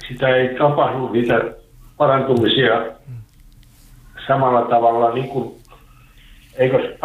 sitä ei tapahdu niitä parantumisia samalla tavalla, niin kuin eikö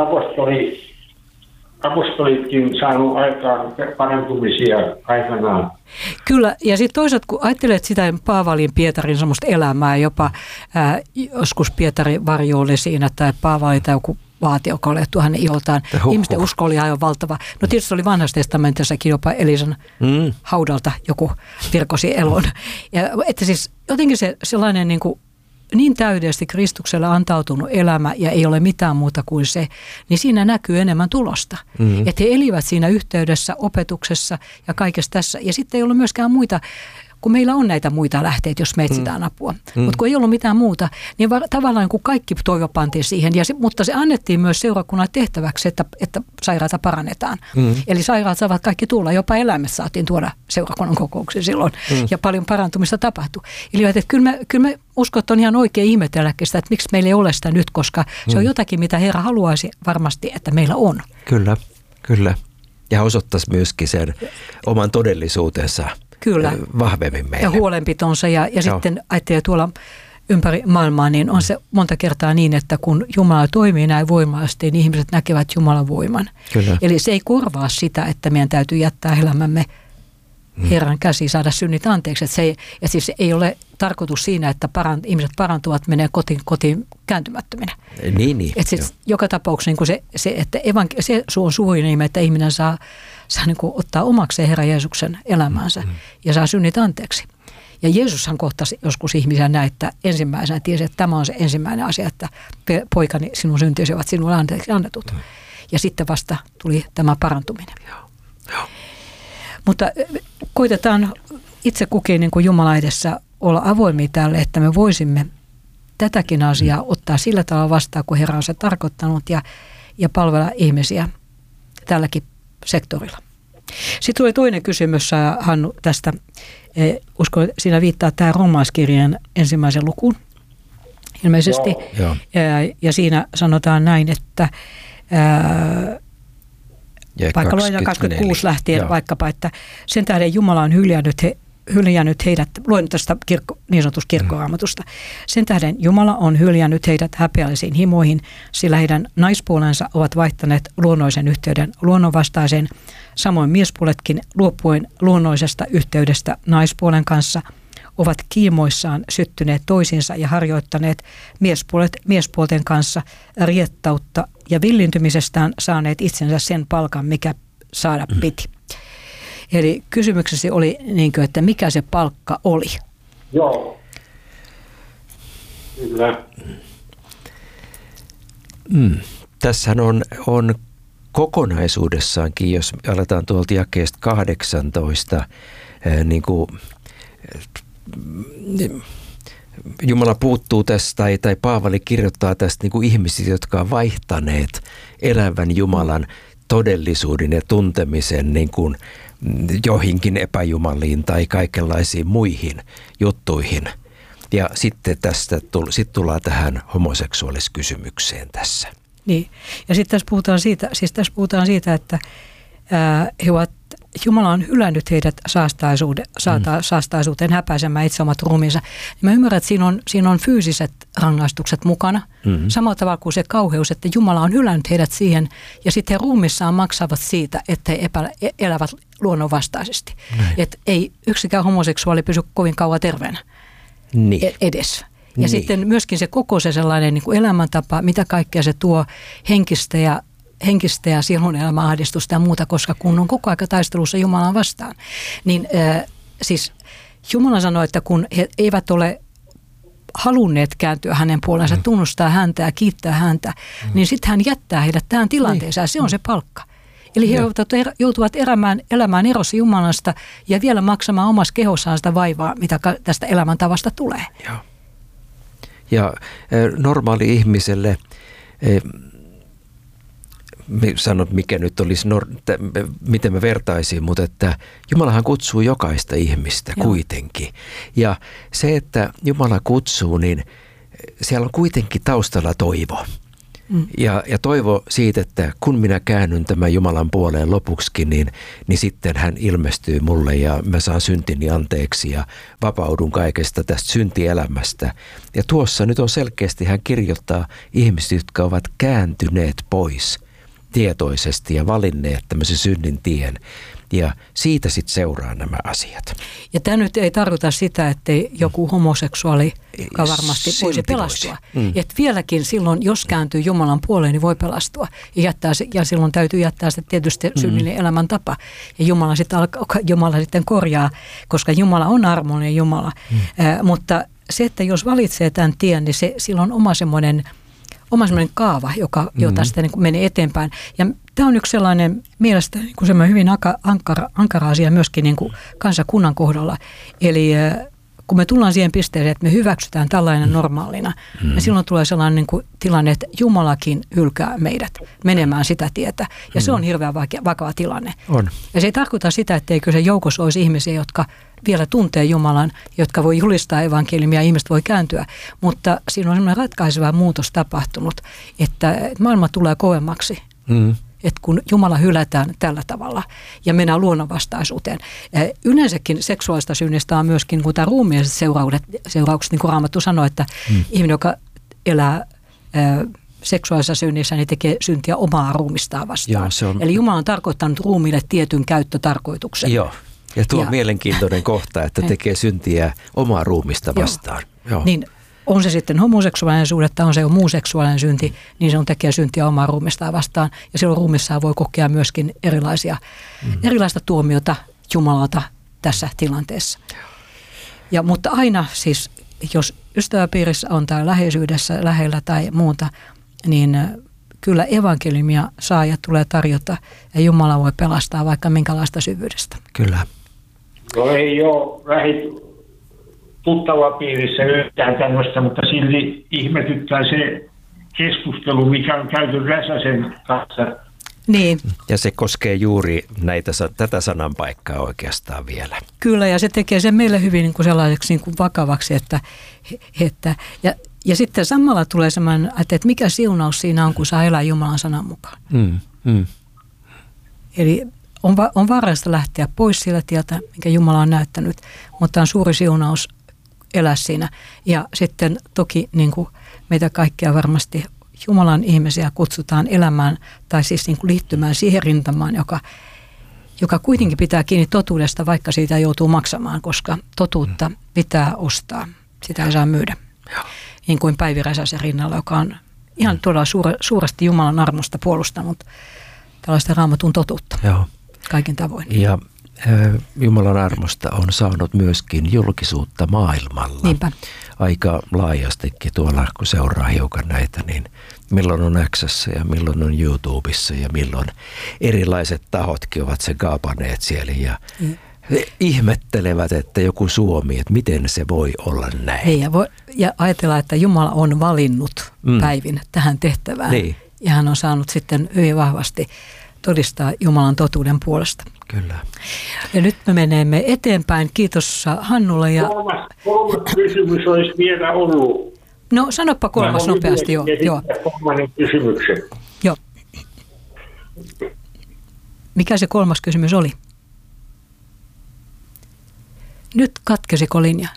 apostolitkin saanut aikaan parantumisia aikanaan? Kyllä, ja sitten toisaalta kun ajattelet sitä Paavalin Pietarin semmoista elämää, jopa joskus Pietari varjoili siinä, tai Paavali tai joku vaati, joka oli hänen iltaan. Ihmisten usko oli aivan valtava. No tietysti oli vanhassa testamentissakin jopa Elisan haudalta joku virkosi elon. Ja, että siis jotenkin se sellainen niin täydellisesti Kristukselle antautunut elämä ja ei ole mitään muuta kuin se, niin siinä näkyy enemmän tulosta. Että he elivät siinä yhteydessä, opetuksessa ja kaikessa tässä. Ja sitten ei ollut myöskään muita, kun meillä on näitä muita lähteitä, jos me etsitään apua. Mutta kun ei ollut mitään muuta, niin tavallaan kun kaikki toivo pantiin siihen, mutta se annettiin myös seurakunnan tehtäväksi, että sairaata parannetaan. Eli sairaat saavat kaikki tulla, jopa eläimet saatiin tuoda seurakunnan kokouksiin silloin, ja paljon parantumista tapahtui. Eli että kyllä me uskon, että on ihan oikein ihmetelläkin sitä, että miksi meillä ei ole sitä nyt, koska se on jotakin, mitä Herra haluaisi varmasti, että meillä on. Kyllä, kyllä. Ja osoittaisi myöskin sen oman todellisuutensa. Kyllä. Vahvemmin meille. Ja huolenpitonsa ja sitten ajattelee tuolla ympäri maailmaa, niin on se monta kertaa niin, että kun Jumala toimii näin voimallisesti, niin ihmiset näkevät Jumalan voiman. Kyllä. Eli se ei korvaa sitä, että meidän täytyy jättää elämämme Herran käsiin, saada synnit anteeksi. Että siis ei ole tarkoitus siinä, että ihmiset parantuvat, menee kotiin kääntymättöminä. Niin. Että siis joka tapauksessa niin se on suuri nimi, että ihminen saa niin kuin ottaa omakseen Herran Jeesuksen elämäänsä ja saa synnit anteeksi. Ja Jeesushan kohtasi joskus ihmisiä näin, että ensimmäisenä tiesi, että tämä on se ensimmäinen asia, että poikani, sinun syntisi ovat sinulle anteeksi annetut. Ja sitten vasta tuli tämä parantuminen. Joo. Mutta koitetaan itse kukin niin kuin Jumala edessä olla avoimia tälle, että me voisimme tätäkin asiaa ottaa sillä tavalla vastaan, kun Herra on se tarkoittanut ja palvella ihmisiä tälläkin sektorilla. Sitten tuli toinen kysymys, Hannu, tästä. Uskon, siinä viittaa tämä Roomaalaiskirjeen 1. lukuun ilmeisesti. Joo. Ja siinä sanotaan näin, että vaikka luetaan 26 lähtien vaikkapa, että sen tähden Jumala on hyljännyt heidät, luen tästä niin sanotusta kirkkoraamatusta. Sen tähden Jumala on hyljännyt heidät häpeällisiin himoihin, sillä heidän naispuolensa ovat vaihtaneet luonnollisen yhteyden luonnonvastaiseen. Samoin miespuoletkin luopuen luonnollisesta yhteydestä naispuolen kanssa ovat kiimoissaan syttyneet toisiinsa ja harjoittaneet miespuolet miespuolten kanssa riettautta ja villintymisestään saaneet itsensä sen palkan, mikä saada piti. Eli kysymyksesi oli, että mikä se palkka oli? Joo. Kyllä. Tässähän on kokonaisuudessaankin, jos aletaan tuolta jakeesta 18, niin kuin Jumala puuttuu tästä tai Paavali kirjoittaa tästä niin kuin ihmisistä, jotka ovat vaihtaneet elävän Jumalan todellisuuden ja tuntemisen niin kuin joihinkin epäjumaliin tai kaikenlaisiin muihin juttuihin. Ja sitten tästä tullaan tähän homoseksuaaliskysymykseen tässä. Niin. Ja sitten tässä puhutaan siitä, että Jumala on hylännyt heidät saastaisuuteen häpäisemään itse omat ruumiinsa. Mä ymmärrän, että siinä on fyysiset rangaistukset mukana. Samalla tavalla kuin se kauheus, että Jumala on hylännyt heidät siihen ja sitten he ruumissaan maksavat siitä, että he elävät luonnonvastaisesti. Että ei yksikään homoseksuaali pysy kovin kauan terveenä edes. Ja sitten myöskin se koko se sellainen niin kuin elämäntapa, mitä kaikkea se tuo henkistä ja sielun elämäahdistusta ja muuta, koska kun on koko aika taistelussa Jumalan vastaan, niin siis Jumala sanoi, että kun he eivät ole halunneet kääntyä hänen puolensa, tunnustaa häntä ja kiittää häntä, niin sitten hän jättää heidät tähän tilanteeseen ja se on se palkka. Eli he joutuvat elämään erossa Jumalasta ja vielä maksamaan omassa kehossaan sitä vaivaa, mitä tästä elämäntavasta tulee. Joo. Ja normaali ihmiselle, sanot mikä nyt olisi, miten me vertaisiin, mutta että Jumalahan kutsuu jokaista ihmistä kuitenkin. Ja se, että Jumala kutsuu, niin siellä on kuitenkin taustalla toivo. Ja toivo siitä, että kun minä käännyn tämän Jumalan puoleen lopuksi, niin sitten hän ilmestyy mulle ja mä saan syntini anteeksi ja vapaudun kaikesta tästä syntielämästä. Ja tuossa nyt on selkeästi, hän kirjoittaa ihmiset, jotka ovat kääntyneet pois tietoisesti ja valinneet tämmöisen synnin tien. Ja siitä sitten seuraa nämä asiat. Ja tämä nyt ei tarkoita sitä, että joku homoseksuaali, joka varmasti voisi pelastua. Että vieläkin silloin, jos kääntyy Jumalan puoleen, niin voi pelastua. Ja silloin täytyy jättää se tietysti synnillinen elämäntapa. Ja Jumala sitten korjaa, koska Jumala on armollinen Jumala. Mutta se, että jos valitsee tämän tien, niin sillä on oma semmoinen kaava, jota sitten niin kuin menee eteenpäin. Ja tämä on yksi sellainen mielestäni niin kuin semmoinen hyvin ankara asia myöskin niin kuin kansakunnan kohdalla. Eli kun me tullaan siihen pisteeseen, että me hyväksytään tällainen normaalina, niin silloin tulee sellainen niin kuin tilanne, että Jumalakin hylkää meidät menemään sitä tietä. Ja se on hirveän vakava tilanne. On. Ja se ei tarkoita sitä, etteikö se joukossa olisi ihmisiä, jotka vielä tuntee Jumalan, jotka voi julistaa evankeliumia ja ihmiset voi kääntyä. Mutta siinä on sellainen ratkaiseva muutos tapahtunut, että maailma tulee kovemmaksi. Että kun Jumala hylätään tällä tavalla ja mennään luonnonvastaisuuteen. Yleensäkin seksuaalista synnistä on myöskin tämä ruumiilliset seuraukset, niin kuin Raamattu sanoo, että ihminen, joka elää seksuaalisessa synnissä, niin tekee syntiä omaa ruumistaan vastaan. Joo, Eli Jumala on tarkoittanut ruumiille tietyn käyttötarkoituksen. Joo, ja tuo on mielenkiintoinen kohta, että tekee syntiä omaa ruumista vastaan. Joo. Niin on se sitten homoseksuaalinen suhde tai on se jo muu seksuaalinen synti, niin se on tekee syntiä omaa ruumistaan vastaan. Ja silloin ruumissaan voi kokea myöskin erilaista tuomiota Jumalalta tässä tilanteessa. Mutta aina siis, jos ystäväpiirissä on tai läheisyydessä lähellä tai muuta, niin kyllä evankeliumia saa ja tulee tarjota ja Jumala voi pelastaa vaikka minkälaista syvyydestä. Kyllä. No ei ole tuttava piirissä yhtään tämmöistä, mutta silti ihmetyttää se keskustelu, mikä on käyty Räsäsen kanssa. Niin. Ja se koskee juuri tätä sananpaikkaa oikeastaan vielä. Kyllä, ja se tekee sen meille hyvin niin kuin sellaiseksi niin kuin vakavaksi, ja sitten samalla tulee semmoinen, että mikä siunaus siinä on, kun saa elää Jumalan sanan mukaan. Eli on vaarallista lähteä pois sillä tieltä, minkä Jumala on näyttänyt, mutta on suuri siunaus elää siinä. Ja sitten toki niin kuin meitä kaikkia varmasti Jumalan ihmisiä kutsutaan elämään tai siis niin kuin liittymään siihen rintamaan, joka kuitenkin pitää kiinni totuudesta, vaikka siitä joutuu maksamaan, koska totuutta pitää ostaa. Sitä ei saa myydä. Niin kuin Päivi Räsäsen rinnalla, joka on ihan todella suuresti Jumalan armosta puolustanut tällaista Raamatun totuutta. Joo. Kaikin tavoin. Ja Jumalan armosta on saanut myöskin julkisuutta maailmalla. Niinpä. Aika laajastikin tuolla, kun seuraa hiukan näitä, niin milloin on X:ssä ja milloin on YouTubessa ja milloin erilaiset tahotkin ovat se kaapaneet siellä ja ihmettelevät, että joku Suomi, että miten se voi olla näin. Ja ajatellaan, että Jumala on valinnut Päivin tähän tehtävään. Niin. Ja hän on saanut sitten hyvin vahvasti todistaa Jumalan totuuden puolesta. Kyllä. Ja nyt me menemme eteenpäin. Kiitos Hannulle. Ja Kolmas kysymys olisi vielä ollut. No sanoppa kolmas nopeasti. Joo. Kolmannen kysymyksen. Joo. Mikä se kolmas kysymys oli? Nyt katkesiko linja?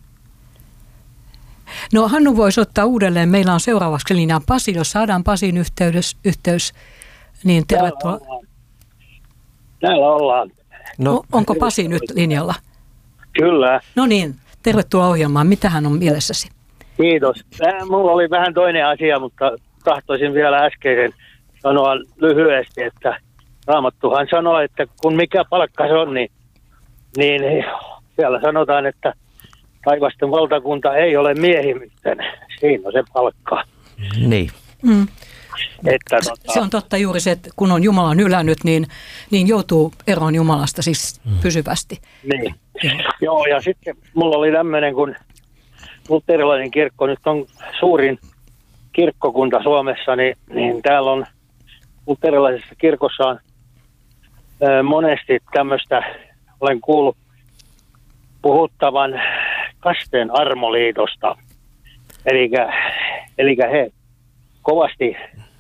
No Hannu voisi ottaa uudelleen. Meillä on seuraavaksi linjaan Pasi. Jos saadaan Pasin yhteys, niin tervetuloa. Täällä ollaan. No, onko Pasi nyt linjalla? Kyllä. No niin, tervetuloa ohjelmaan. Mitähän on mielessäsi? Kiitos. Mulla oli vähän toinen asia, mutta tahtoisin vielä äskeisen sanoa lyhyesti, että Raamattuhan sanoo, että kun mikä palkka se on, niin siellä sanotaan, että taivasten valtakunta ei ole miehimisten. Siinä on se palkka. Niin. Se on totta juuri se, että kun on Jumalan hylännyt, niin joutuu eroon Jumalasta siis pysyvästi. Niin. Joo, ja sitten mulla oli tämmöinen, kun luterilainen kirkko nyt on suurin kirkkokunta Suomessa, niin täällä on luterilaisessa kirkossa on monesti tämmöistä, olen kuullut puhuttavan kasteen armoliitosta. Eli he kovasti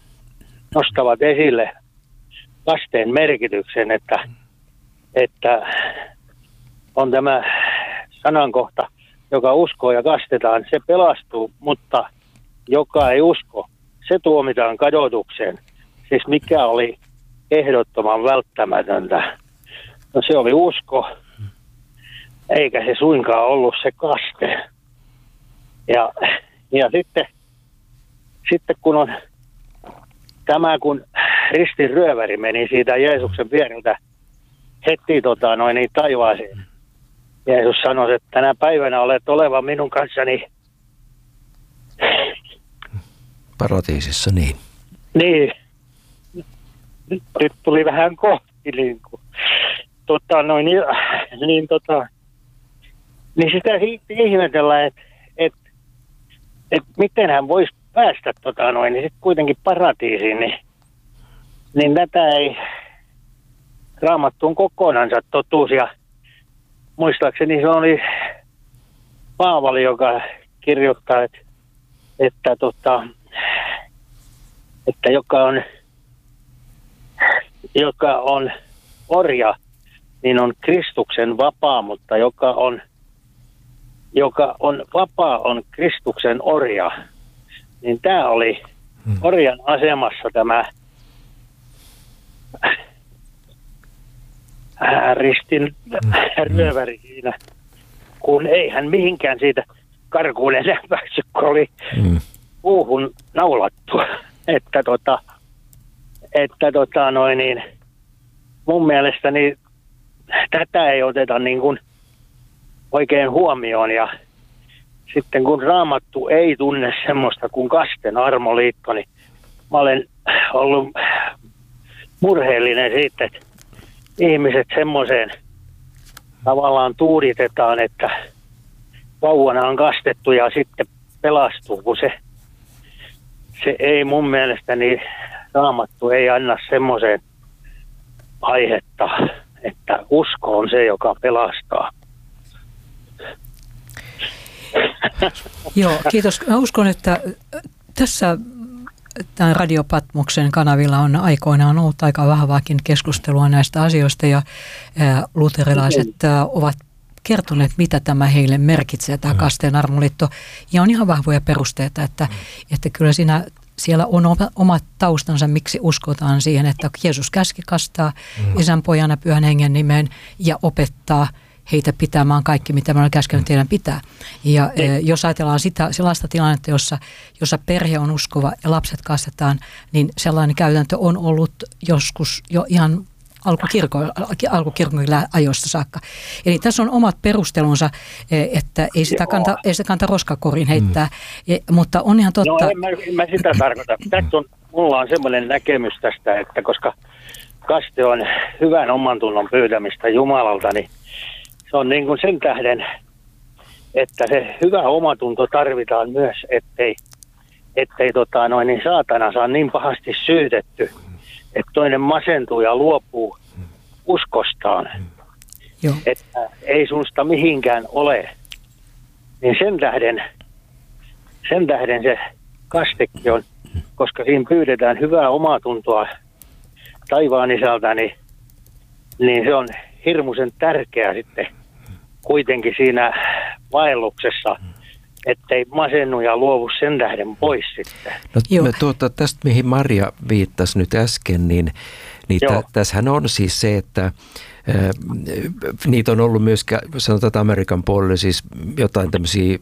nostavat esille kasteen merkityksen, että on tämä sanankohta, joka uskoo ja kastetaan, se pelastuu, mutta joka ei usko, se tuomitaan kadotukseen. Siis mikä oli ehdottoman välttämätöntä? No se oli usko, eikä se suinkaan ollut se kaste. Ja sitten kun on tämä, kun ristin ryöväri meni siitä Jeesuksen viereltä heti taivaaseen. Jeesus sanoi, että tänä päivänä olet oleva minun kanssani. Paratiisissa, niin. Niin. Nyt tuli vähän kohti, niin sitä ihmetellä, että miten hän voisi päästä niin sitten kuitenkin paratiisiin, niin tätä ei Raamattuun kokonansa totuus. Ja muistaakseni se oli Paavali, joka kirjoittaa, että joka on orja, niin on Kristuksen vapaa, mutta joka on vapaa, on Kristuksen orja. Niin tämä oli orjan asemassa tämä ristin ryöväri siinä, kun ei hän mihinkään siitä karkuun enää päässyt, kun oli puuhun naulattu. Mun mielestäni tätä ei oteta niin kuin oikein huomioon, ja sitten kun Raamattu ei tunne semmoista kuin kasten armoliitto, niin mä olen ollut murheellinen siitä, että ihmiset semmoiseen tavallaan tuuditetaan, että vauvana on kastettu ja sitten pelastuu, kun se ei mun mielestäni, Raamattu ei anna semmoiseen aihetta, että usko on se, joka pelastaa. Joo, kiitos. Mä uskon, että tässä tämän Radio Patmoksen kanavilla on aikoinaan ollut aika vahvaakin keskustelua näistä asioista, ja luterilaiset ovat kertoneet, mitä tämä heille merkitsee, tämä kasteen armoliitto, ja on ihan vahvoja perusteita, että kyllä siellä on omat taustansa, miksi uskotaan siihen, että Jeesus käski kastaa Isän, Pojan ja Pyhän Hengen nimeen ja opettaa heitä pitämään kaikki, mitä me olemme käskenyt teidän pitää. Ja jos ajatellaan sellaista tilannetta, jossa perhe on uskova ja lapset kastetaan, niin sellainen käytäntö on ollut joskus jo ihan alkukirkon ajoista saakka. Eli tässä on omat perustelunsa, että ei sitä kanta roskakoriin heittää, mutta on ihan totta. No en mä sitä tarkoita. Mulla on semmoinen näkemys tästä, että koska kaste on hyvän omantunnon pyytämistä Jumalalta, niin se on niin kuin sen tähden, että se hyvä omatunto tarvitaan myös, ettei saatana saa niin pahasti syytetty, että toinen masentuu ja luopuu uskostaan, että ei susta mihinkään ole. Niin sen tähden se kastekin on, koska siinä pyydetään hyvää omatuntoa taivaan isältä, niin se on hirmuisen tärkeää sitten kuitenkin siinä vaelluksessa, ettei masennu ja luovu sen tähden pois sitten. No, tästä, mihin Maria viittasi nyt äsken, niin tässähän on siis se, että niitä on ollut myös, sanotaan Amerikan puolella, siis jotain tämmöisiä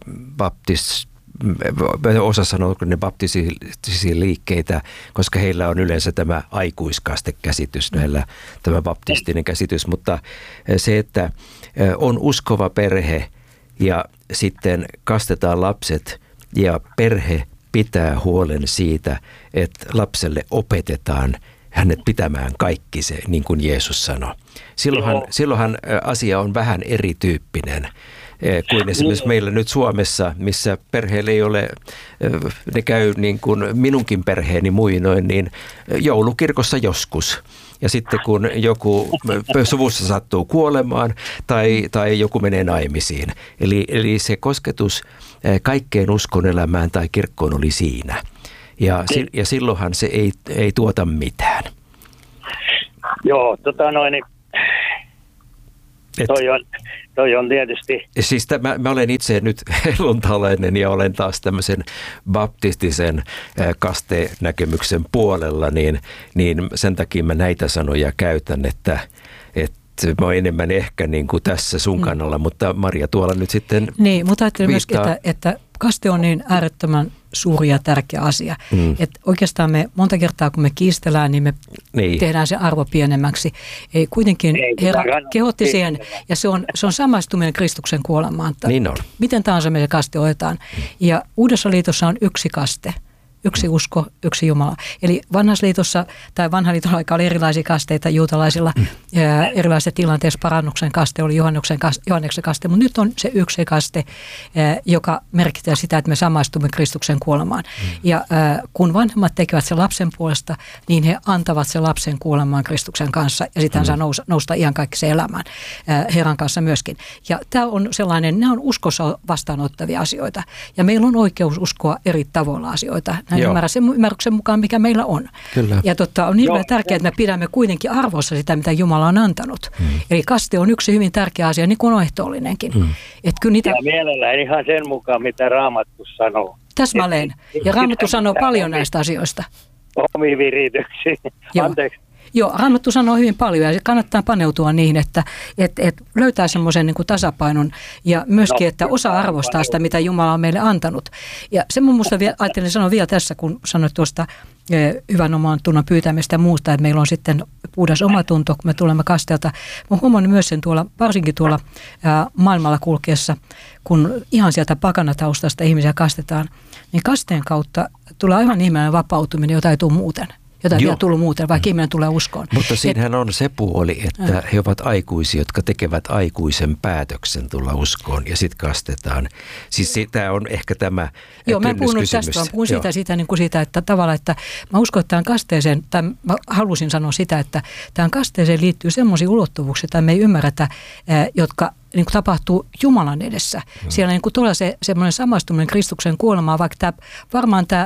osa sanoo, ne baptistisia liikkeitä, koska heillä on yleensä tämä aikuiskastekäsitys, näillä tämä baptistinen käsitys, mutta se, että on uskova perhe ja sitten kastetaan lapset ja perhe pitää huolen siitä, että lapselle opetetaan hänet pitämään kaikki se, niin kuin Jeesus sanoi. Silloinhan asia on vähän erityyppinen kuin esimerkiksi meillä nyt Suomessa, missä perheellä ei ole, ne käy niin kuin minunkin perheeni muinoin, niin joulukirkossa joskus. Ja sitten kun joku suvussa sattuu kuolemaan tai joku menee naimisiin. Eli se kosketus kaikkeen uskon elämään tai kirkkoon oli siinä. Ja silloinhan se ei tuota mitään. Joo, toi on tietysti. Siis mä olen itse nyt helluntalainen ja olen taas tämmöisen baptistisen kastenäkemyksen puolella, niin sen takia mä näitä sanoja käytän, että mä oon enemmän ehkä niin kuin tässä sun kannalla, mutta Maria tuolla nyt sitten niin, mutta ajattelen myöskin, että kaste on niin äärettömän suuri ja tärkeä asia. Että oikeastaan me monta kertaa, kun me kiistellään, niin me tehdään se arvo pienemmäksi. Kuitenkin Herra kehotti siihen, ja se on samaistuminen Kristuksen kuolemaan. Niin on. Miten tahansa me se kaste otetaan. Ja Uudessa liitossa on yksi kaste. Yksi usko, yksi Jumala. Eli vanhassa liitossa tai vanhan liiton aika oli erilaisia kasteita juutalaisilla. Erilaisissa tilanteissa parannuksen kaste oli Johanneksen kaste, mutta nyt on se yksi kaste, joka merkitsee sitä, että me samaistumme Kristuksen kuolemaan. Ja kun vanhemmat tekevät sen lapsen puolesta, niin he antavat sen lapsen kuolemaan Kristuksen kanssa ja sitten hän saa nousta iankaikkiseen elämään Herran kanssa myöskin. Ja tämä on sellainen, nämä on uskossa vastaanottavia asioita ja meillä on oikeus uskoa eri tavoilla asioita. Ymmärrä sen ymmärryksen mukaan, mikä meillä on. Kyllä. Ja on hirveän tärkeää, että me pidämme kuitenkin arvossa sitä, mitä Jumala on antanut. Eli kaste on yksi hyvin tärkeä asia, niin kuin on ehtoollinenkin. Ja mielellään ihan sen mukaan, mitä Raamattu sanoo. Täsmälleen. Ja Raamattu sanoo paljon näistä asioista. Omiin virityksiin. Anteeksi. Joo, Raamattu sanoo hyvin paljon ja kannattaa paneutua niihin, että löytää semmoisen niin kuin tasapainon ja myöskin, että osaa arvostaa sitä, mitä Jumala on meille antanut. Ja se mun mielestä ajattelin sanoa vielä tässä, kun sanoit tuosta hyvän oman tunnon pyytämistä ja muusta, että meillä on sitten puhdas omatunto, kun me tulemme kasteelta. Mä huomannut myös sen varsinkin tuolla maailmalla kulkiessa, kun ihan sieltä pakanataustasta ihmisiä kastetaan, niin kasteen kautta tulee aivan ihmeellinen vapautuminen, jota ei tule muuten. Jota ei vielä tullut muuten, vaikka ihminen tulee uskoon. Mutta siinähän on se puoli, että he ovat aikuisia, jotka tekevät aikuisen päätöksen tulla uskoon ja sitten kastetaan. Siis tämä on ehkä tämä kynnyskysymys. Joo, mä en puhunut tästä, vaan puhun siitä, että tavallaan, että mä uskon, että tähän kasteeseen, tai mä halusin sanoa sitä, että tähän kasteeseen liittyy semmoisia ulottuvuuksia, joita me ei ymmärretä, jotka niin kuin tapahtuu Jumalan edessä. Siellä niin kuin tulee semmoinen samaistuminen Kristuksen kuolemaan, vaikka varmaan tämä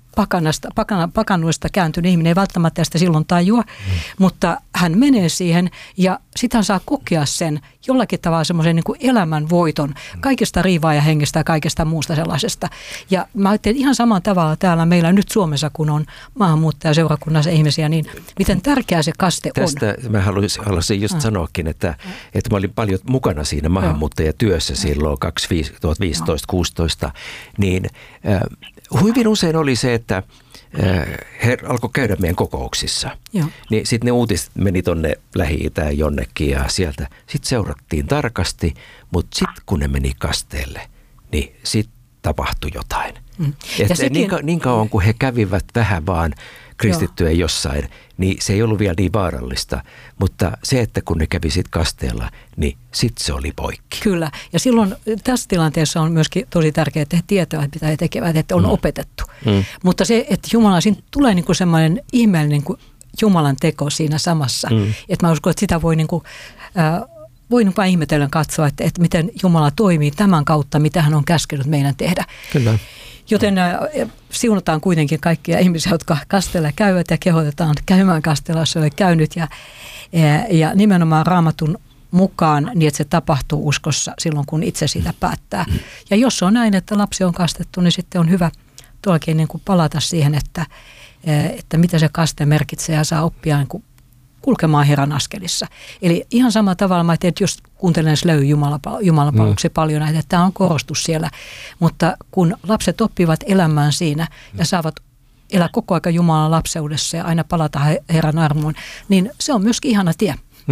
pakannuista kääntynyt ihminen ei välttämättä sitä silloin tajua, mutta hän menee siihen ja sitten hän saa kokea sen jollakin tavalla semmoisen niin kuin elämän voiton kaikesta riivaajahengestä ja kaikesta muusta sellaisesta. Ja mä ajattelin ihan saman tavalla täällä meillä nyt Suomessa, kun on maahanmuuttajaseurakunnassa ihmisiä, niin miten tärkeä se kaste on. Tästä mä haluaisin just sanoakin, että mä olin paljon mukana siinä maahanmuuttajatyössä silloin 2015-16, niin hyvin usein oli se, että he alkoi käydä meidän kokouksissa. Joo. Niin sitten ne uutiset meni tonne Lähi-Itään jonnekin ja sieltä sitten seurattiin tarkasti, mutta sitten kun ne meni kasteelle, niin sitten tapahtui jotain. Niin kauan kun he kävivät vähän vaan kristittyä jossain, niin se ei ollut vielä niin vaarallista. Mutta se, että kun ne kävi sitten kasteella, niin sitten se oli poikki. Kyllä. Ja silloin tässä tilanteessa on myöskin tosi tärkeää, että he tietävät, mitä he tekevät, että on opetettu. Mutta se, että Jumala, siinä tulee niin kuin semmoinen ihmeellinen niin kuin Jumalan teko siinä samassa. Että mä uskon, että sitä voi niin kuin, voi vain ihmetellen katsoa, että miten Jumala toimii tämän kautta, mitä hän on käskenyt meidän tehdä. Kyllä. Joten siunataan kuitenkin kaikkia ihmisiä, jotka kasteella käyvät ja kehotetaan käymään kasteella, jos ei käynyt. Ja nimenomaan Raamatun mukaan niin, että se tapahtuu uskossa silloin, kun itse siitä päättää. Ja jos on näin, että lapsi on kastettu, niin sitten on hyvä tuollakin niin kuin palata siihen, että mitä se kaste merkitsee ja saa oppia niin kuin kulkemaan Herran askelissa. Eli ihan samalla tavalla mä ajattelin, että jos kuuntelen Slöy Jumalanpalveluksia paljon näitä, että tämä on korostus siellä. Mutta kun lapset oppivat elämään siinä ja saavat elää koko ajan Jumalan lapseudessa ja aina palata Herran armoon, niin se on myöskin ihana tie.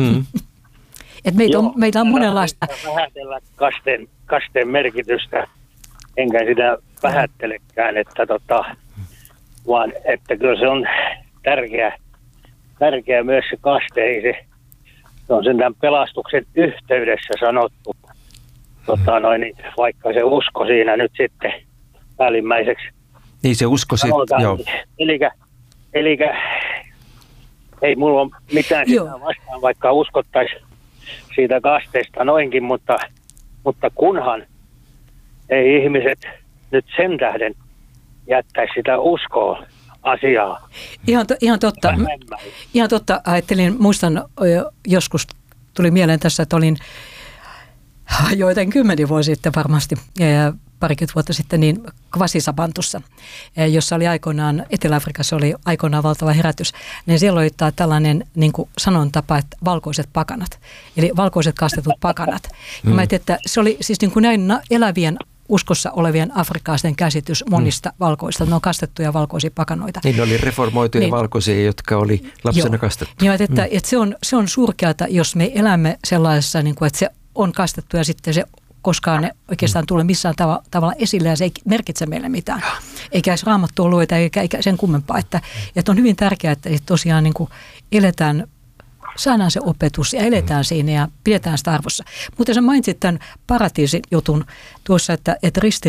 Että meitä on monenlaista. Vähätellä kasteen merkitystä, enkä sitä vähättelekään, että vaan että kyllä se on tärkeä myös se kaste, se on sen tämän pelastuksen yhteydessä sanottu, vaikka se usko siinä nyt sitten päällimmäiseksi. Niin se usko sitten, joo. Eli ei mulla ole mitään sitä vastaan, vaikka uskottaisiin siitä kasteesta noinkin, mutta kunhan ei ihmiset nyt sen tähden jättäisi sitä uskoa asiaa. Ihan totta. Muistan joskus, tuli mieleen tässä, että olin joitain 10 vuosia sitten varmasti, parikymmentä vuotta sitten, niin Kwasisabantussa, jossa oli aikoinaan, Etelä-Afrikassa oli aikoinaan valtava herätys, niin siellä oli tällainen niin kuin sanontapa, että valkoiset pakanat, eli valkoiset kastetut pakanat. Ja mä ajattelin, että se oli siis niin kuin näin elävien uskossa olevien afrikkalaisten käsitys monista valkoista. Ne on kastettuja valkoisia pakanoita. Niin, ne oli reformoituja valkoisia, jotka oli lapsena kastettu. Niin, että se on surkeata, jos me elämme sellaisessa, niin kuin, että se on kastettu ja sitten se koskaan ne oikeastaan tule missään tavalla esille ja se ei merkitse meille mitään. Eikä edes raamattua lueta eikä sen kummempaa. Että on hyvin tärkeää, että tosiaan niin kuin eletään, saadaan se opetus ja eletään siinä ja pidetään sitä arvossa. Mutta sä mainitsit tämän paratiisijutun tuossa, että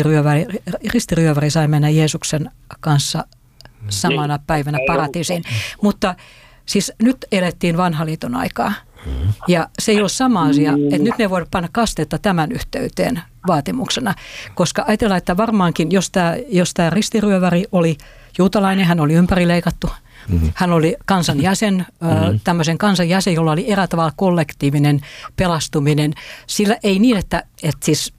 ristiryöväri sai mennä Jeesuksen kanssa samana päivänä paratiisiin. Mutta siis nyt elettiin vanhan liiton aikaa. Ja se ei ole sama asia, että nyt me voidaan panna kastetta tämän yhteyteen vaatimuksena, koska ajatellaan, että varmaankin, jos tämä ristiryöväri oli juutalainen, hän oli ympärileikattu, hän oli kansan jäsen, tämmöisen kansan jäsen, jolla oli eräällä tavalla kollektiivinen pelastuminen, sillä ei niin, että siis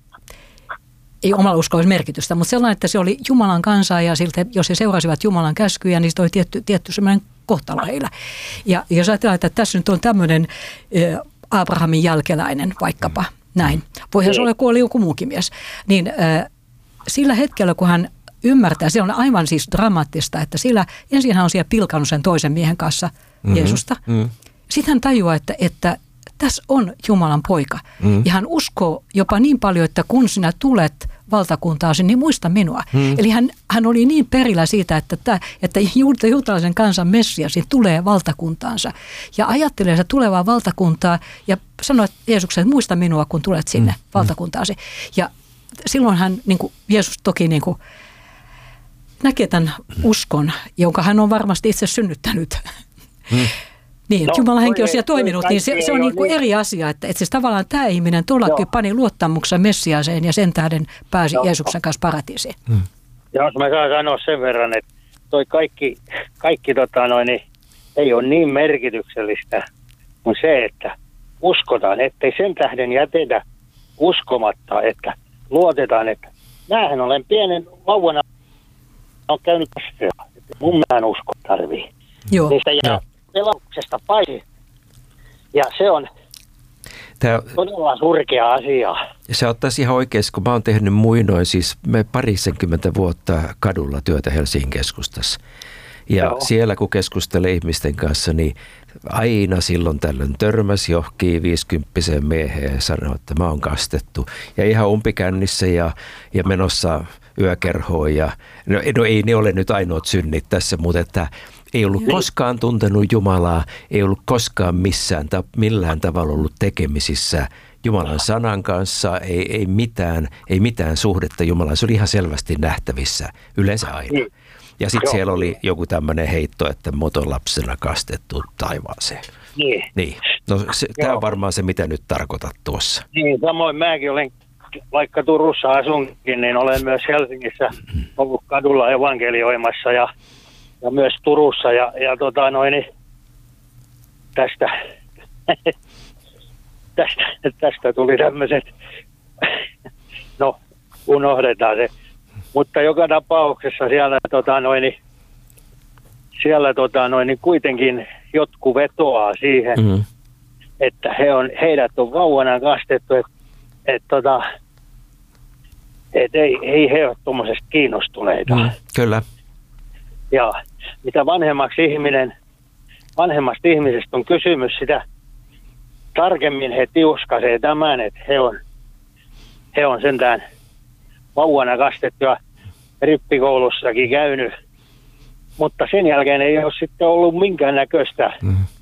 ei omalla uskolla olisi merkitystä, mutta sellainen, että se oli Jumalan kansaa ja siltä, jos he seurasivat Jumalan käskyjä, niin se oli tietty semmoinen kohtalo heillä. Ja jos ajatellaan, että tässä nyt on tämmöinen Abrahamin jälkeläinen vaikkapa, näin, voihan se olla, kun oli joku muukin mies, niin sillä hetkellä, kun hän ymmärtää, se on aivan siis dramaattista, että sillä ensin hän on siellä pilkannut sen toisen miehen kanssa Jeesusta. Sitten hän tajuaa, että tässä on Jumalan poika. Ja hän uskoo jopa niin paljon, että kun sinä tulet valtakuntaasi, niin muista minua. Eli hän oli niin perillä siitä, että juutalaisen kansan Messias tulee valtakuntaansa. Ja ajattelee sitä tulevaa valtakuntaa ja sanoo Jeesukselle, että muista minua, kun tulet sinne valtakuntaasi. Ja silloin hän, niin kuin Jeesus toki niin kuin näkee tämän uskon, jonka hän on varmasti itse synnyttänyt. Niin, no, Jumalan henki on siellä toiminut, niin se on niin kuin eri asia, että siis tavallaan tämä ihminen todellakin pani luottamuksen Messiaaseen ja sen tähden pääsi Jeesuksen kanssa paratiisiin. Jos mä saan sanoa sen verran, että toi kaikki ei ole niin merkityksellistä kuin se, että uskotaan, ettei sen tähden jätetä uskomatta, että luotetaan, että näähän olen pienen vauvana on käynyt kasvua, että mun mähän usko tarvii. Joo. Niistä jää pelauksesta paine. Ja se on todella surkea asia. Se ottaisi ihan oikeasti, kun mä oon tehnyt muinoin siis 20 vuotta kadulla työtä Helsingin keskustassa. Ja siellä kun keskustelee ihmisten kanssa, niin aina silloin tällöin törmäsi johonkin 50-vuotiaan mieheen ja sanoi, että mä oon kastettu. Ja ihan umpikännissä ja menossa yökerhoon. Ja, no ei ne ole nyt ainoat synnit tässä, mutta että ei ollut koskaan tuntenut Jumalaa, ei ollut koskaan millään tavalla ollut tekemisissä Jumalan sanan kanssa, ei mitään suhdetta Jumalaan. Se oli ihan selvästi nähtävissä, yleensä aina. Ja sitten siellä oli joku tämmöinen heitto, että motolapsena kastettu taivaaseen. Niin. No tämä on varmaan se, mitä nyt tarkoitat tuossa. Niin, samoin mäkin olen, vaikka Turussa asunkin, niin olen myös Helsingissä ollut kadulla evankelioimassa ja myös Turussa ja tästä tuli tämmöiset, no unohdetaan se, mutta joka tapauksessa siellä kuitenkin jotkut vetoaa siihen, että heidät on vauvana kastettu, että ei he ole tuommoisesta kiinnostuneita. Kyllä. Ja mitä vanhemmasta ihmisestä on kysymys, sitä tarkemmin he tiuskasee tämän, että he on sentään vauvana kastettu ja rippikoulussakin käynyt, mutta sen jälkeen ei ole sitten ollut minkäännäköistä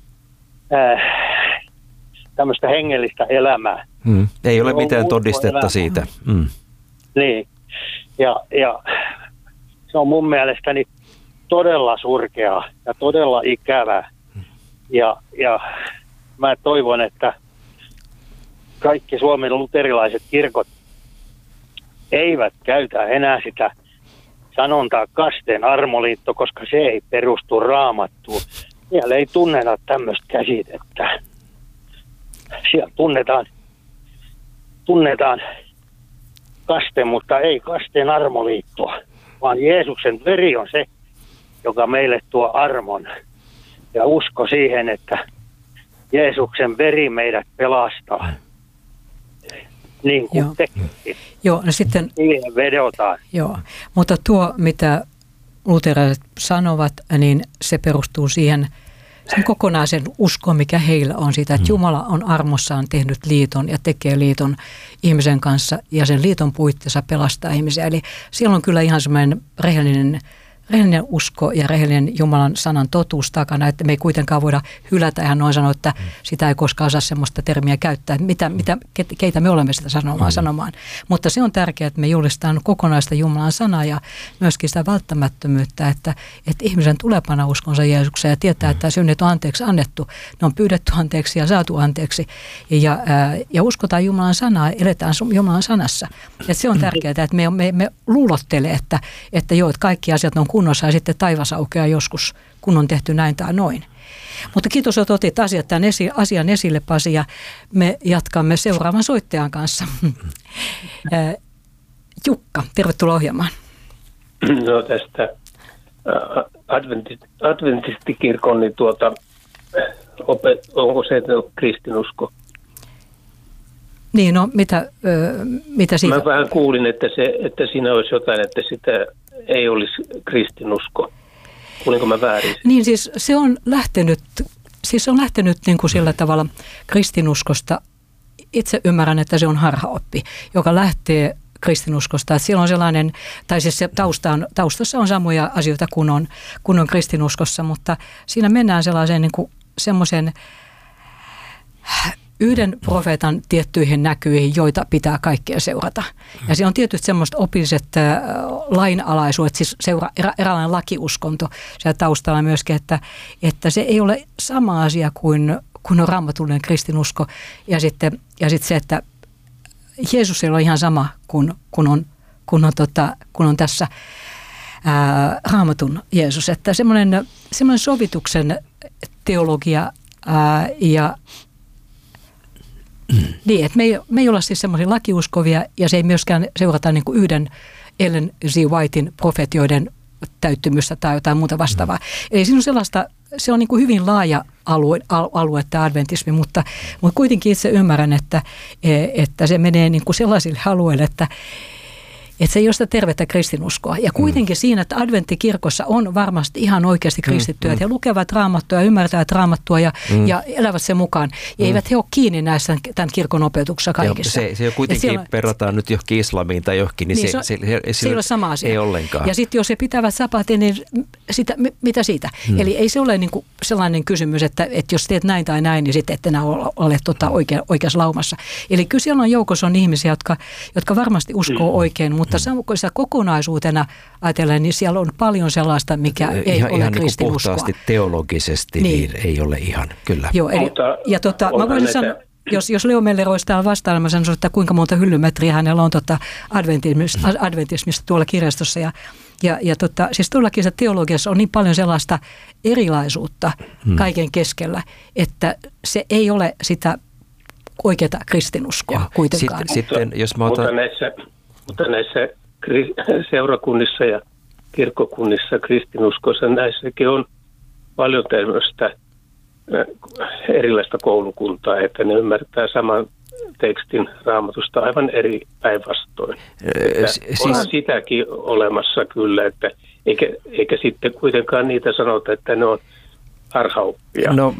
tämmöistä hengellistä elämää. Ei ole mitään todistetta siitä. Niin, ja se on mun mielestäni todella surkeaa ja todella ikävää. Ja mä toivon, että kaikki Suomen luterilaiset kirkot eivät käytä enää sitä sanontaa kasteen armoliitto, koska se ei perustu Raamattuun. Siellä ei tunneta tämmöistä käsitettä. Siellä tunnetaan kaste, mutta ei kasteen armoliittoa, vaan Jeesuksen veri on se, joka meille tuo armon. Ja usko siihen, että Jeesuksen veri meidät pelastaa. Niin kuin tekin. Joo, no sitten, siihen vedotaan. Joo, mutta tuo, mitä luterilaiset sanovat, niin se perustuu siihen sen kokonaisen uskon, mikä heillä on siitä, että Jumala on armossaan tehnyt liiton ja tekee liiton ihmisen kanssa ja sen liiton puitteissa pelastaa ihmisiä. Eli siellä on kyllä ihan semmoinen rehellinen usko ja rehellinen Jumalan sanan totuus takana, että me ei kuitenkaan voida hylätä ihan noin sanoa, että sitä ei koskaan osaa semmoista termiä käyttää, että keitä me olemme sitä sanomaan. Mutta se on tärkeää, että me julistetaan kokonaista Jumalan sanaa ja myöskin sitä välttämättömyyttä, että ihmisen tulee panna uskonsa Jeesukseen ja tietää, että synnit on anteeksi annettu, ne on pyydetty anteeksi ja saatu anteeksi ja uskotaan Jumalan sanaa, eletään Jumalan sanassa. Ja se on tärkeää, että me luulottele, että joo, että kaikki asiat on kunnossa ja sitten taivas aukeaa joskus, kun on tehty näin tai noin. Mutta kiitos, että otit tämän asian esille, Pasi, ja me jatkamme seuraavan soittajan kanssa. Jukka, tervetuloa ohjelmaan. No tästä adventistikirkon, niin onko se kristinusko? Niin, no mitä siitä? Mä vähän kuulin, että siinä olisi jotain, että sitä ei olisi kristinusko. Kuulinko mä väärin? Niin siis se on lähtenyt niin kuin sillä tavalla kristinuskosta. Itse ymmärrän, että se on harhaoppi, joka lähtee kristinuskosta. Että siellä on sellainen, tai siis se taustassa on samoja asioita kuin on kristinuskossa, mutta siinä mennään sellaiseen niin kuin semmoisen yhden profeetan tiettyihin näkyihin, joita pitää kaikkea seurata. Ja se on tietysti semmoista opilliset lainalaisuudet, siis eräänlainen lakiuskonto siellä taustalla myöskin, että se ei ole sama asia kuin on raamatullinen kristinusko. Ja sitten se, että Jeesus ei ole ihan sama kun on tässä raamatun Jeesus. Että semmoinen sovituksen teologia ja niin, että me ei olla siis semmoisia lakiuskovia ja se ei myöskään seurata niin kuin yhden Ellen G. Whitein profetioiden täyttymystä tai jotain muuta vastaavaa. Eli siinä on se on niin kuin hyvin laaja alue tämä adventismi, mutta kuitenkin itse ymmärrän, että se menee niin kuin sellaisille alueille, että se ei ole sitä tervettä kristinuskoa. Ja kuitenkin siinä, että adventtikirkossa on varmasti ihan oikeasti kristittyjä. He lukevat raamattua ja ymmärtävät raamattua ja elävät sen mukaan. Ja eivät he ole kiinni näissä tämän kirkon opetuksessa kaikissa. Se on kuitenkin, verrataan nyt johonkin islamiin tai johonkin, niin se ei ole sama asia. Ei ollenkaan. Ja sitten jos he pitävät sapatin, niin mitä siitä? Eli ei se ole niin kuin sellainen kysymys, että jos teet näin tai näin, niin sitten et enää ole oikeassa laumassa. Eli kyllä siellä on joukossa on ihmisiä, jotka varmasti uskoo oikein, mutta sitä kokonaisuutena ajatellen, niin siellä on paljon sellaista, mikä ei ole ihan kristinuskoa. Ihan puhtaasti teologisesti niin ei ole ihan, kyllä. Joo, mä voisin sanoa, jos Leo Meller olisi täällä vastailla, mä sanoisin, että kuinka monta hyllymetriä hänellä on adventismista tuolla kirjastossa. Siis tuollakin se teologiassa on niin paljon sellaista erilaisuutta kaiken keskellä, että se ei ole sitä oikeaa kristinuskoa kuitenkaan. Sitten, jos mä otan... Mutta näissä seurakunnissa ja kirkkokunnissa, kristinuskossa, näissäkin on paljon tämmöistä erilaista koulukuntaa, että ne ymmärtää saman tekstin Raamatusta aivan eri päinvastoin. Onhan sitäkin olemassa kyllä, että eikä sitten kuitenkaan niitä sanota, että ne on harhaoppia. No,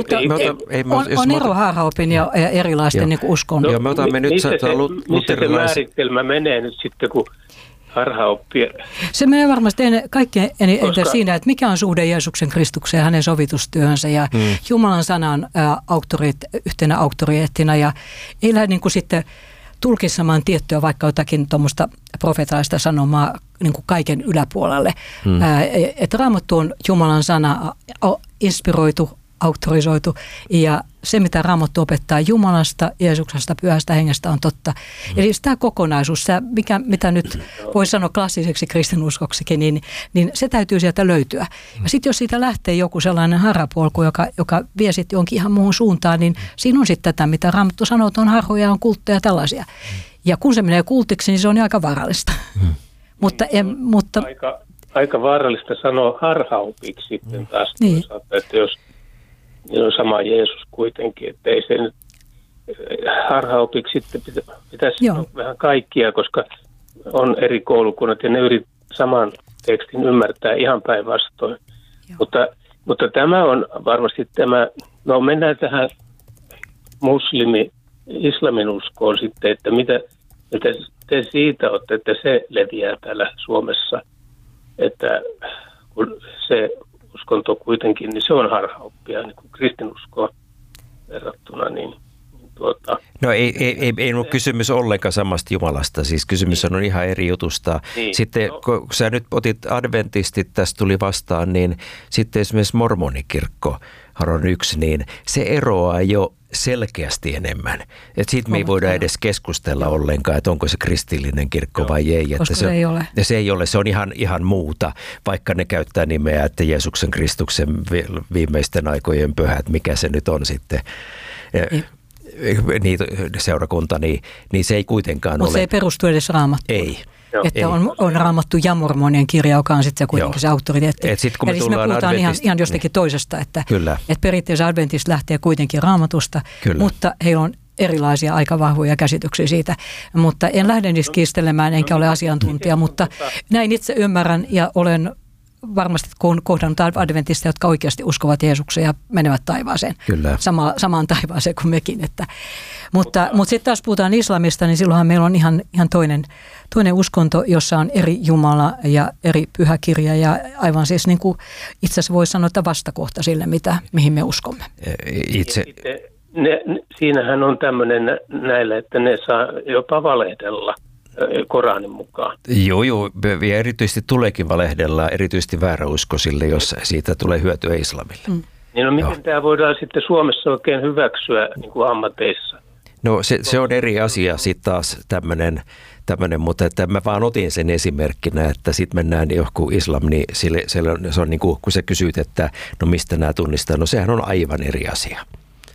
on ero harhaopin ja erilaisten niin uskon. Joo, me otamme nyt missä se määritelmä menee nyt sitten, kun harhaoppia? Se menee varmasti kaikkein eniten siinä, että mikä on suhde Jeesuksen Kristukseen ja hänen sovitustyöhönsä ja Jumalan sanan yhtenä auktoriteettina ja ei lähde niin kuin sitten tulkitsemaan tiettyä vaikka jotakin tuommoista profeetalaista sanomaa niin kuin kaiken yläpuolelle. Että Raamattu on Jumalan sana inspiroitu, auktorisoitu. Ja se, mitä Raamattu opettaa Jumalasta, Jeesuksesta, Pyhästä Hengestä, on totta. Eli tämä kokonaisuus, mitä nyt voi sanoa klassiseksi kristinuskoksikin, niin se täytyy sieltä löytyä. Ja sitten jos siitä lähtee joku sellainen harhapolku, joka vie sitten jonkin ihan muuhun suuntaan, niin siinä on sitten tätä, mitä Raamattu sanoo, että on harhoja, on kultteja ja tällaisia. Ja kun se menee kultiksi, niin se on aika vaarallista. Mutta aika vaarallista sanoa harhaopiksi sitten taas toisaalta, että jos niin on sama Jeesus kuitenkin, että ei se nyt harhaopiksi sitten pitäisi sanoa vähän kaikkia, koska on eri koulukunnat ja ne yrittävät saman tekstin ymmärtää ihan päinvastoin. Mutta tämä on varmasti mennään tähän islamin uskoon sitten, että mitä te siitä olette, että se leviää täällä Suomessa, että kun se uskonto kuitenkin, niin se on harhaoppia niin kuin kristinuskoon verrattuna, No ei ole kysymys ollenkaan samasta Jumalasta, siis kysymys on ihan eri jutusta. Sitten kun sä nyt otit adventistit, tästä tuli vastaan, niin sitten esimerkiksi mormonikirkko, Haron 1, niin se eroaa jo selkeästi enemmän. Että siitä me ei voida edes keskustella ollenkaan, että onko se kristillinen kirkko vai ei. Että se ei ole. Se ei ole, se on ihan muuta, vaikka ne käyttää nimeä, että Jeesuksen Kristuksen viimeisten aikojen pyhät, mikä se nyt on sitten. Seurakunta, niin se ei kuitenkaan ole. Mutta se ei perustu edes Raamattuun. Ei. Että on Raamattu ja mormonien kirja, joka on sitten kuitenkin se auktoriteetti. Eli me puhutaan ihan jostakin toisesta, että perinteisen adventista lähtee kuitenkin Raamatusta, mutta heillä on erilaisia aika vahvoja käsityksiä siitä. Mutta en lähde niistä kiistelemään, enkä ole asiantuntija, mutta näin itse ymmärrän ja olen varmasti kohdannut adventisteja, jotka oikeasti uskovat Jeesukseen ja menevät taivaaseen. Kyllä. Samaan taivaaseen kuin mekin. Mutta sitten taas puhutaan islamista, niin silloinhan meillä on ihan toinen uskonto, jossa on eri Jumala ja eri pyhäkirja ja aivan siis niin kuin itse asiassa voi sanoa, että vastakohta sille, mihin me uskomme. Siinähän on tämmöinen näillä, että ne saa jopa valehdella Koranin mukaan. Joo, ja erityisesti tuleekin valehdella erityisesti vääräuskoisille, jos siitä tulee hyötyä islamille. Niin miten tämä voidaan sitten Suomessa oikein hyväksyä niin kuin ammateissa? No se on eri asia sitten taas tämmöinen, mutta että mä vaan otin sen esimerkkinä, että sitten mennään johonkin islam, niin se on niin kuin, kun sä kysyt, että no mistä nämä tunnistaa, no sehän on aivan eri asia.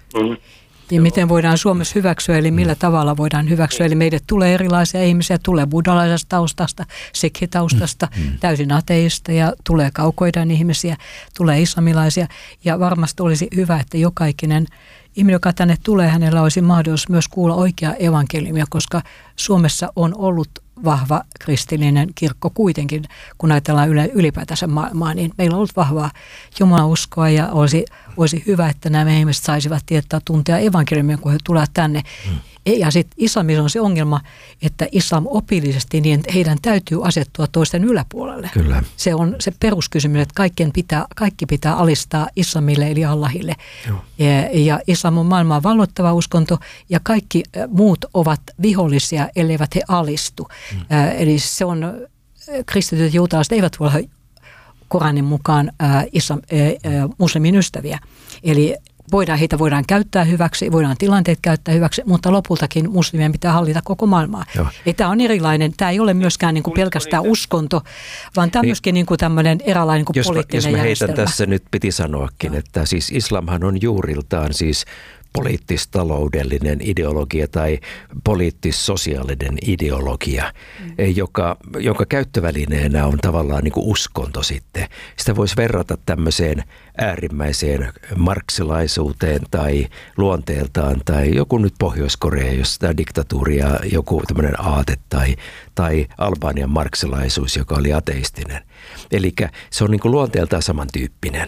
Ja miten voidaan Suomessa hyväksyä, eli millä tavalla voidaan hyväksyä. Eli meille tulee erilaisia ihmisiä, tulee buddhalaisesta taustasta, sikhitaustasta, täysin ateista ja tulee kaukoidän ihmisiä, tulee islamilaisia. Ja varmasti olisi hyvä, että jokaikinen ihminen, joka tänne tulee, hänellä olisi mahdollisuus myös kuulla oikeaa evankeliumia, koska Suomessa on ollut vahva kristillinen kirkko kuitenkin, kun ajatellaan ylipäätänsä maailmaa, niin meillä on ollut vahvaa jumalauskoa ja olisi hyvä, että nämä ihmiset saisivat tietää tuntea evankeliumia, kun he tulevat tänne. Ja sitten islamissa on se ongelma, että islam opillisesti, niin heidän täytyy asettua toisten yläpuolelle. Kyllä. Se on se peruskysymys, että kaikki pitää alistaa islamille eli Allahille. Ja islam on maailman valloittava uskonto ja kaikki muut ovat vihollisia, elleivät he alistu. Eli se on, kristityt juutalaiset eivät voi olla Koranin mukaan muslimin ystäviä. Eli heitä voidaan käyttää hyväksi, voidaan tilanteet käyttää hyväksi, mutta lopultakin muslimien pitää hallita koko maailmaa. Tämä on erilainen, tämä ei ole myöskään niin kuin pelkästään uskonto, vaan tämä on myöskin niin kuin tämmöinen eräänlainen niin kuin poliittinen järjestelmä. Jos mä heitän tässä nyt piti sanoakin, että siis islamhan on juuriltaan siis poliittis-taloudellinen ideologia tai poliittis-sosiaalinen ideologia, jonka käyttövälineenä on tavallaan niin kuin uskonto sitten. Sitä voisi verrata tämmöiseen äärimmäiseen marksilaisuuteen tai luonteeltaan tai joku nyt Pohjois-Korea, jos tämä diktatuuri ja joku tämmöinen aate tai Albanian marksilaisuus, joka oli ateistinen. Eli se on niin kuin luonteeltaan samantyyppinen.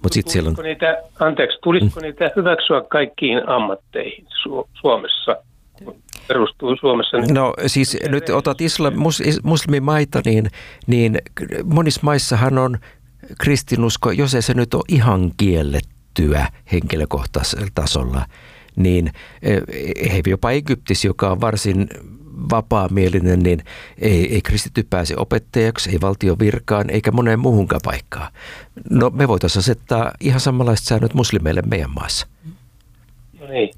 Tulisiko niitä hyväksyä kaikkiin ammatteihin Suomessa? Perustuu Suomessa? No siis nyt otat muslimimaita, niin monissa maissahan on kristinusko, jos ei se nyt ole ihan kiellettyä henkilökohtaisella tasolla, niin jopa Egyptissä, joka on vapaamielinen, niin ei kristitty pääse opettajaksi, ei valtion virkaan eikä moneen muuhunkaan paikkaan. No me voitaisiin asettaa ihan samanlaiset säännöt muslimeille meidän maassa. No niin.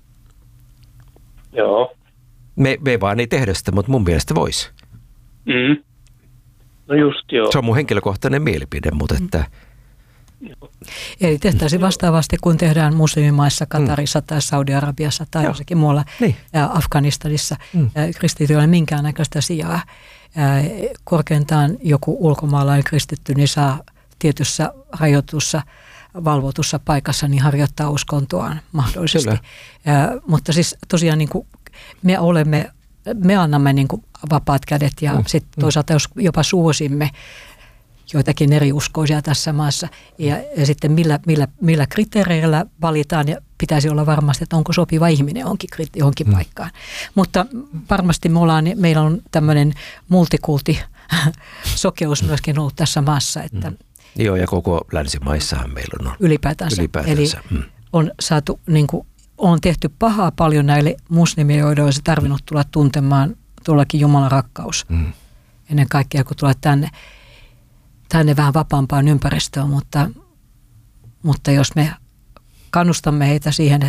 Joo. Me vaan ei tehdä sitä, mutta mun mielestä voisi. Mm. No just joo. Se on mun henkilökohtainen mielipide, mutta että... Eli tehtäisiin vastaavasti, kun tehdään muslimimaissa, Katarissa tai Saudi-Arabiassa tai jossakin muualla Afganistanissa. Kristityillä ei ole minkäännäköistä sijaa. Korkeintaan joku ulkomaalainen kristitty niin saa tietyssä rajoitussa, valvotussa paikassa niin harjoittaa uskontoaan mahdollisesti. Mutta siis tosiaan niin kuin me annamme niin kuin vapaat kädet ja sitten toisaalta jos jopa suosimme joitakin eri uskoisia tässä maassa. Ja sitten millä kriteereillä valitaan ja pitäisi olla varmasti, että onko sopiva ihminen johonkin paikkaan. Mutta varmasti meillä on tämmöinen multikulti-sokeus myöskin ollut tässä maassa. Että joo, ja koko länsimaissahan meillä on ylipäätänsä. Eli on saatu, niin kuin, on tehty pahaa paljon näille muslimille, joiden olisi tarvinnut tulla tuntemaan tuollakin Jumalan rakkaus. Ennen kaikkea, kun tulee tänne vähän vapaampaan ympäristöön, mutta jos me kannustamme heitä siihen,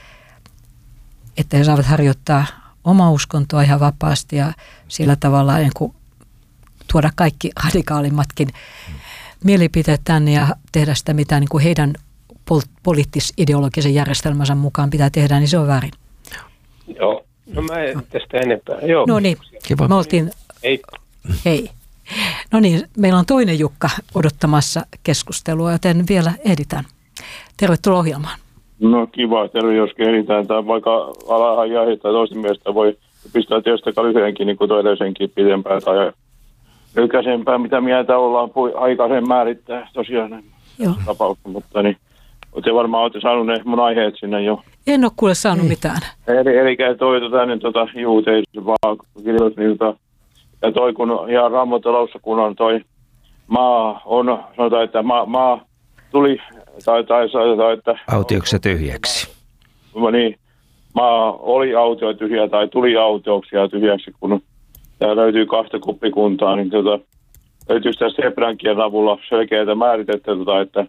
että he saavat harjoittaa omaa uskontoa ihan vapaasti ja sillä tavalla niin kuin tuoda kaikki radikaalimmatkin mielipiteet tänne ja tehdä sitä, mitä niin kuin heidän poliittis-ideologisen järjestelmänsä mukaan pitää tehdä, niin se on väärin. Joo, no mä en tästä enempää. Joo. No niin, kiva. Me oltiin... Hei. No niin, meillä on toinen Jukka odottamassa keskustelua, joten vielä ehditään. Tervetuloa ohjelmaan. No kiva, terve, jos ehditään. Tai vaikka alahan jahittaa toisten mielestä voi pistää tietysti lyhyenkin, niin kuin todellisenkin pidempään tai lykäisempään, mitä mieltä ollaan aikaisen määrittää tosiaan tapauksessa, mutta niin olette varmaan olette saanut ne mun aiheet sinne jo. En ole kuule saanut mitään. Eli toi juuteissa vaan kirjoitus niiltä. Ja toi kun ihan Raamatussa, kun on toi maa on, sanotaan, että maa tuli, tai että... Autioksi ja tyhjäksi. Niin, maa oli autio tyhjä tai tuli autioksi ja tyhjäksi, kun täällä löytyy 2 kuppikuntaa, niin löytyy tässä hebrean kielen avulla selkeää määritettä, että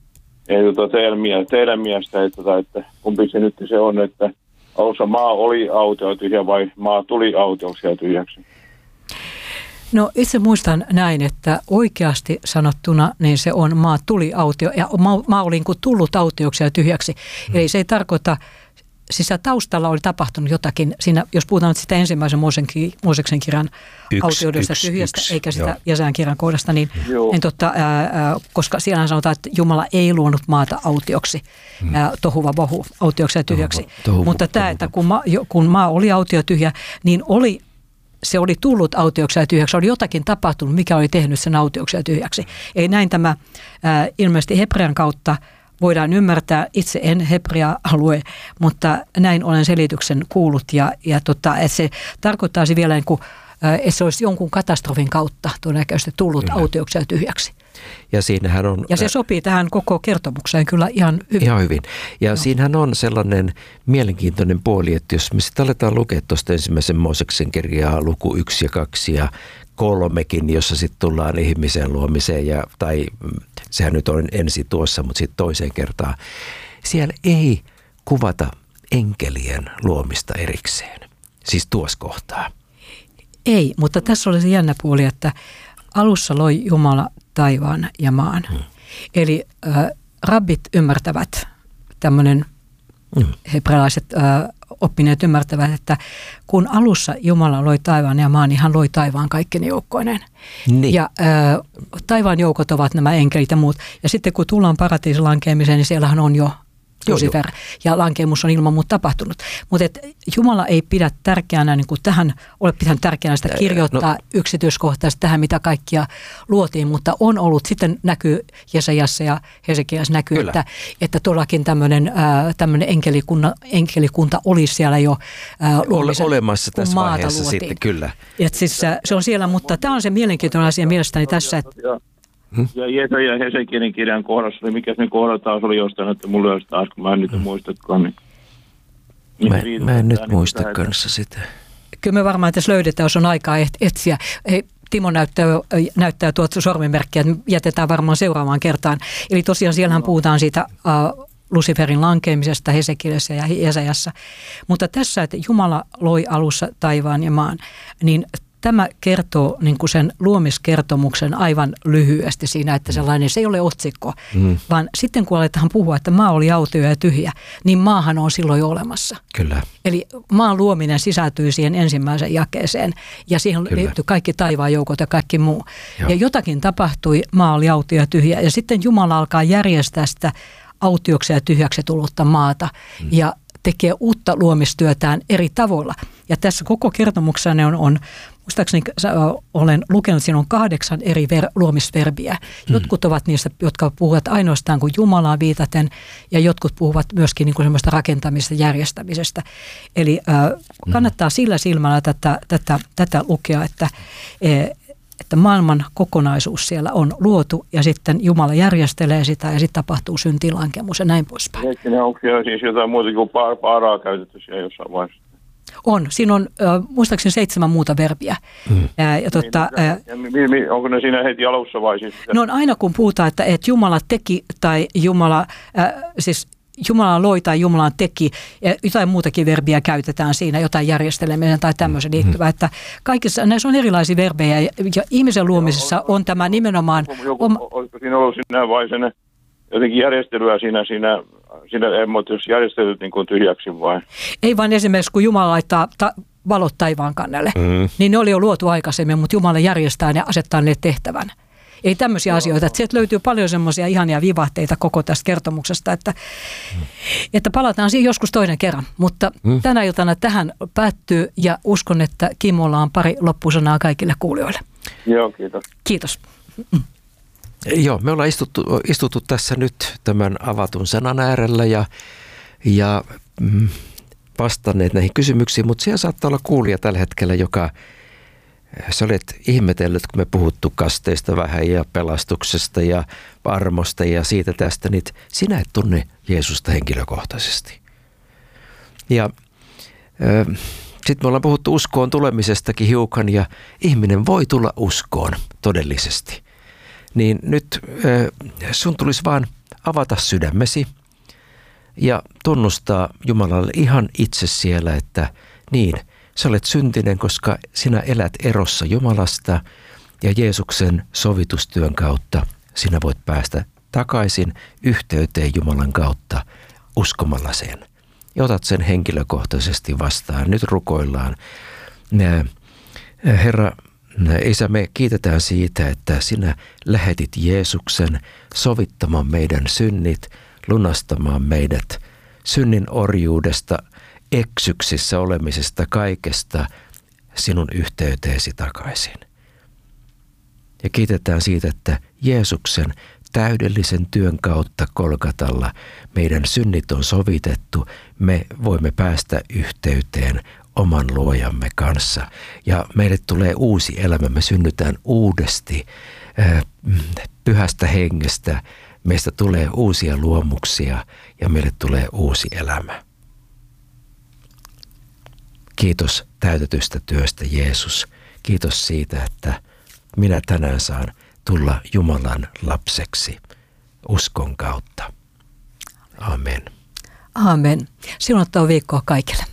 teidän mielestä, että kumpi se nyt se on, että alussa maa oli autio tyhjä vai maa tuli autioksi ja tyhjäksi. No itse muistan näin, että oikeasti sanottuna niin se on maa tuli autio ja maa oli niin kuin tullut autioksi ja tyhjäksi. Eli se ei tarkoita, siis taustalla oli tapahtunut jotakin, siinä, jos puhutaan sitä ensimmäisen Mooseksen kirjan autioudesta tyhjästä eikä sitä Jesajan kirjan kohdasta, niin koska siellä sanotaan, että Jumala ei luonut maata autioksi, tohuva bohu, autioksi ja tyhjäksi. Mutta tämä, että kun maa oli autio tyhjä, niin se oli tullut autioksi ja tyhjäksi, oli jotakin tapahtunut, mikä oli tehnyt sen autioksi ja tyhjäksi. Ei näin tämä ilmeisesti hebrean kautta voidaan ymmärtää. Itse en hebrea-alue, mutta näin olen selityksen kuullut. Että se tarkoittaisi vielä, että se olisi jonkun katastrofin kautta todennäköisesti tullut autioksi ja tyhjäksi. Ja siinähän on... Ja se sopii tähän koko kertomukseen kyllä ihan hyvin. Ihan hyvin. Ja siinähän on sellainen mielenkiintoinen puoli, että jos me sitten aletaan lukea tuosta ensimmäisen Mooseksen kirjaa luku 1 ja 2 ja 3, jossa sitten tullaan ihmisen luomiseen, tai sehän nyt on ensi tuossa, mutta sitten toiseen kertaan. Siellä ei kuvata enkelien luomista erikseen, siis tuossa kohtaa. Ei, mutta tässä oli se jännä puoli, että alussa loi Jumala taivaan ja maan. Eli rabbit ymmärtävät, tämmöinen hebrealaiset oppineet ymmärtävät, että kun alussa Jumala loi taivaan ja maan, niin hän loi taivaan kaikkine joukkoineen. Niin. Ja taivaan joukot ovat nämä enkelit ja muut. Ja sitten kun tullaan paratiisin lankeamiseen, niin siellähän on jo Lucifer, ja lankeemus on ilman muuta tapahtunut. Mutta Jumala ei pidä tärkeänä, niin kuin tähän ole pitänyt tärkeänä sitä kirjoittaa yksityiskohtaisesti tähän, mitä kaikkia luotiin, mutta on ollut, sitten näkyy Jesajassa ja Hesekiassa näkyy, että tuollakin tämmöinen enkelikunta olisi siellä jo olemassa tässä vaiheessa sitten, kyllä. Et siis, se on siellä, mutta tämä on se mielenkiintoinen asia mielestäni tässä, että ja Jesajan ja Hesekielin kirjan kohdassa oli, mikä ne kohdat taas oli jostain, että mulla olisi taas, kun mä en nyt muistatkaan. Mä en nyt muista kanssa sitä. kyllä me varmaan tässä löydetään, jos on aikaa etsiä. Hei, Timo näyttää tuota sormimerkkiä, että jätetään varmaan seuraavaan kertaan. Eli tosiaan siellähän puhutaan siitä Luciferin lankeamisesta Hesekielessä ja Jesajassa. Mutta tässä, että Jumala loi alussa taivaan ja maan, niin tämä kertoo niin kuin sen luomiskertomuksen aivan lyhyesti siinä, että sellainen, se ei ole otsikko, vaan sitten kun aletaan puhua, että maa oli autio ja tyhjä, niin maahan on silloin jo olemassa. Kyllä. Eli maan luominen sisältyy siihen ensimmäiseen jakeeseen ja siihen liittyy kaikki taivaan joukot ja kaikki muu. Joo. Ja jotakin tapahtui, maa oli autio ja tyhjä ja sitten Jumala alkaa järjestää sitä autioksi ja tyhjäksi tullutta maata ja tekee uutta luomistyötään eri tavoilla. Ja tässä koko kertomuksessa on muistaakseni olen lukenut, siinä on 8 eri luomisverbiä. Jotkut ovat niistä, jotka puhuvat ainoastaan kuin Jumalaan viitaten, ja jotkut puhuvat myöskin niin kuin semmoista rakentamisesta, järjestämisestä. Eli kannattaa sillä silmällä tätä lukea, että maailman kokonaisuus siellä on luotu, ja sitten Jumala järjestelee sitä, ja sitten tapahtuu syntilankemus ja näin poispäin. Onko siellä siis jotain muuta kuin paaraa käytetty siellä jossain vaiheessa? On. Siinä on muistaakseni 7 muuta verbiä. Onko ne siinä heti alussa vai siis? No on aina kun puhutaan, että Jumala teki tai Jumala, siis Jumala loi tai Jumala teki, ja jotain muutakin verbiä käytetään siinä, jotain järjestelemisen tai tämmöisen liittyvää. Että kaikissa näissä on erilaisia verbejä ja ihmisen luomisessa on tämä nimenomaan... Olisiko siinä ollut siinä vai sen jotenkin järjestelyä siinä jos järjestelyt niin kuin tyhjäksi vai? Ei vaan esimerkiksi kun Jumala laittaa valot taivaan kannelle, niin ne oli jo luotu aikaisemmin, mutta Jumala järjestää ja asettaa ne tehtävän. Ei tämmöisiä asioita. Että sieltä löytyy paljon semmoisia ihania vivahteita koko tästä kertomuksesta, että palataan siihen joskus toinen kerran. Mutta tänä iltana tähän päättyy ja uskon, että Kimolla on pari loppusanaa kaikille kuulijoille. Joo, kiitos. Kiitos. Joo, me ollaan istuttu tässä nyt tämän avatun sanan äärellä ja vastanneet näihin kysymyksiin, mutta siellä saattaa olla kuulija tällä hetkellä, joka sä olet ihmetellyt, kun me puhuttu kasteista vähän ja pelastuksesta ja armosta ja siitä tästä, niin sinä et tunne Jeesusta henkilökohtaisesti. Ja sitten me ollaan puhuttu uskoon tulemisestakin hiukan ja ihminen voi tulla uskoon todellisesti. Niin nyt sun tulisi vaan avata sydämesi ja tunnustaa Jumalalle ihan itse siellä, että niin, sä olet syntinen, koska sinä elät erossa Jumalasta ja Jeesuksen sovitustyön kautta sinä voit päästä takaisin yhteyteen Jumalan kautta uskomalla sen. Ja otat sen henkilökohtaisesti vastaan. Nyt rukoillaan. Herra, Isä, me kiitetään siitä, että sinä lähetit Jeesuksen sovittamaan meidän synnit, lunastamaan meidät synnin orjuudesta, eksyksissä olemisesta, kaikesta sinun yhteyteesi takaisin. Ja kiitetään siitä, että Jeesuksen täydellisen työn kautta Golgatalla meidän synnit on sovitettu, me voimme päästä yhteyteen oman luojamme kanssa. Ja meille tulee uusi elämä, me synnytään uudesti pyhästä hengestä, meistä tulee uusia luomuksia ja meille tulee uusi elämä. Kiitos täytetystä työstä, Jeesus. Kiitos siitä, että minä tänään saan tulla Jumalan lapseksi uskon kautta. Amen. Amen. Siunattua viikkoa kaikille.